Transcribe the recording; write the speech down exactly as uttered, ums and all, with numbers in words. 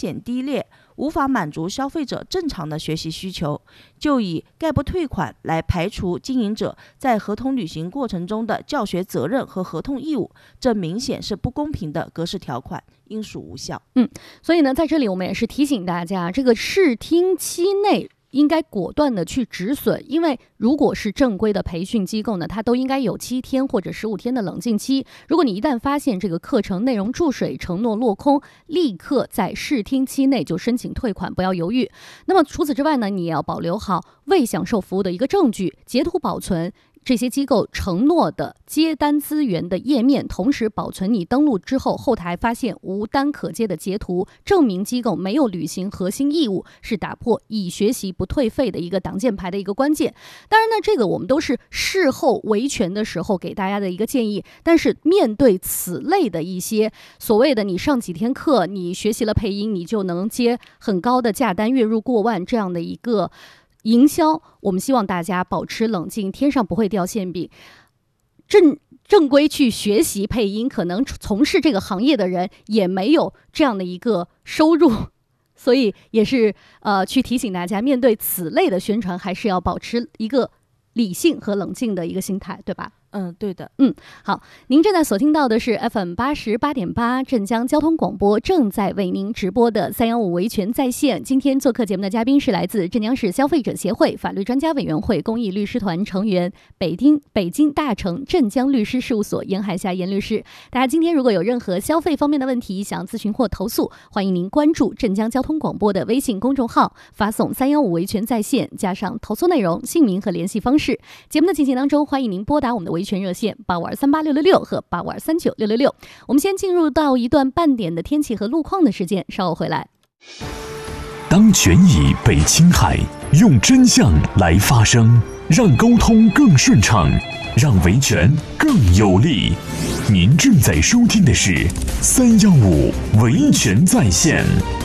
显低劣，无法满足消费者正常的学习需求，就以概不退款来排除经营者在合同履行过程中的教学责任和合同义务，这明显是不公平的格式条款，应属无效。 嗯，所以呢，在这里我们也是提醒大家，这个试听期内应该果断的去止损，因为如果是正规的培训机构呢，它都应该有七天或者十五天的冷静期。如果你一旦发现这个课程内容注水、承诺落空，立刻在试听期内就申请退款，不要犹豫。那么除此之外呢，你也要保留好未享受服务的一个证据，截图保存这些机构承诺的接单资源的页面，同时保存你登录之后后台发现无单可接的截图，证明机构没有履行核心义务，是打破以学习不退费的一个挡箭牌的一个关键。当然呢，这个我们都是事后维权的时候给大家的一个建议，但是面对此类的一些所谓的你上几天课，你学习了配音，你就能接很高的价单，月入过万这样的一个营销，我们希望大家保持冷静，天上不会掉馅饼。正正规去学习配音，可能从事这个行业的人也没有这样的一个收入，所以也是呃去提醒大家，面对此类的宣传，还是要保持一个理性和冷静的一个心态，对吧？ 嗯，对的。 嗯，好，您正在所听到的是 F M 八十八点八镇江交通广播正在为您直播的三幺五维权在线。今天做客节目的嘉宾是来自镇江市消费者协会法律专家委员会公益律师团成员，北京北京大成镇江律师事务所严海霞严律师。大家今天如果有任何消费方面的问题想咨询或投诉，欢迎您关注镇江交通广播的微信公众号，发送三幺五维权在线加上投诉内容、姓名和联系方式。节目的进行当中，欢迎您拨打我们的维权热线八五二三八六六六和八五二三九六六六。我们先进入到一段半点的天气和路况的时间，稍后回来。 当权益被侵害，用真相来发声，让沟通更顺畅，让维权更有力。您正在收听的是三幺五维权在线。